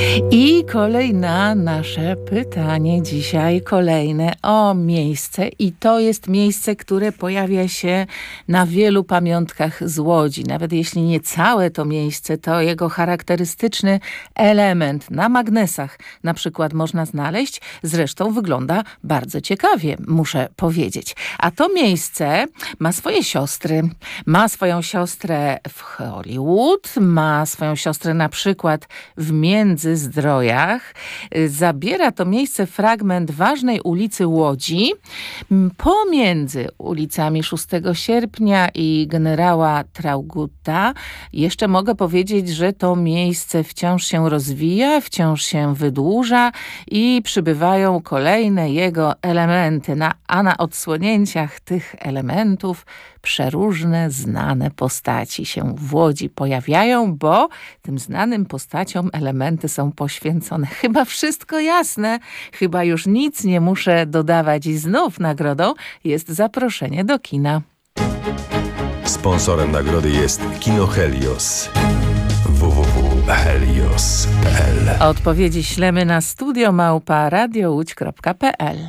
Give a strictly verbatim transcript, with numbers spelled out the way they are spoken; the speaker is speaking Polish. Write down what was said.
I kolej na nasze pytanie dzisiaj, kolejne o miejsce, i to jest miejsce, które pojawia się na wielu pamiątkach z Łodzi. Nawet jeśli nie całe to miejsce, to jego charakterystyczny element na magnesach na przykład można znaleźć. Zresztą wygląda bardzo ciekawie, muszę powiedzieć. A to miejsce ma swoje siostry. Ma swoją siostrę w Hollywood, ma swoją siostrę na przykład w Międzyzdrojach. Zabiera to miejsce fragment ważnej ulicy Łodzi pomiędzy ulicami szóstego sierpnia i generała Traugutta. Jeszcze mogę powiedzieć, że to miejsce wciąż się rozwija, wciąż się wydłuża i przybywają kolejne jego elementy. Na, a na odsłonięciach tych elementów przeróżne, znane postaci się w Łodzi pojawiają, bo tym znanym postaciom elementy są poświęcone. Chyba wszystko jasne, chyba już nic nie muszę dodawać i znów nagrodą jest zaproszenie do kina. Sponsorem nagrody jest Kino Helios. w w w kropka helios kropka p l. Odpowiedzi ślemy na studio małpa radio łódź kropka p l.